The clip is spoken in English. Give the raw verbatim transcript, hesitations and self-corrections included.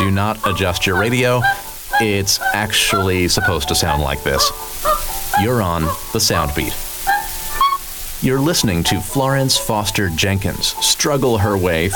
do not adjust your radio. It's actually supposed to sound like this. You're on the Soundbeat. You're listening to Florence Foster Jenkins struggle her way